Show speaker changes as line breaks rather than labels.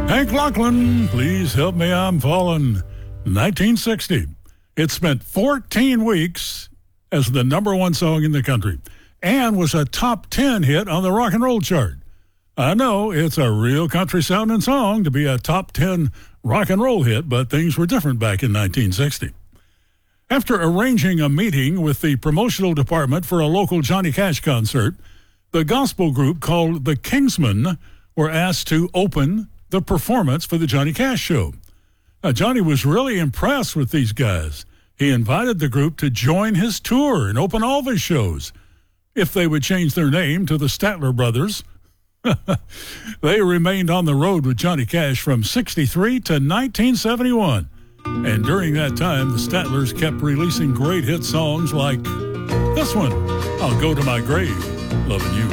Hank Lachlan, Please Help Me, I'm Falling, 1960. It spent 14 weeks as the number one song in the country and was a top 10 hit on the rock and roll chart. I know it's a real country-sounding song to be a top 10 rock and roll hit, but things were different back in 1960. After arranging a meeting with the promotional department for a local Johnny Cash concert, the gospel group called the Kingsmen were asked to open the performance for the Johnny Cash show. Johnny was really impressed with these guys. He invited the group to join his tour and open all of his shows if they would change their name to the Statler Brothers. They remained on the road with Johnny Cash from 63 to 1971. And during that time, the Statlers kept releasing great hit songs like this one, I'll Go to My Grave, Loving You.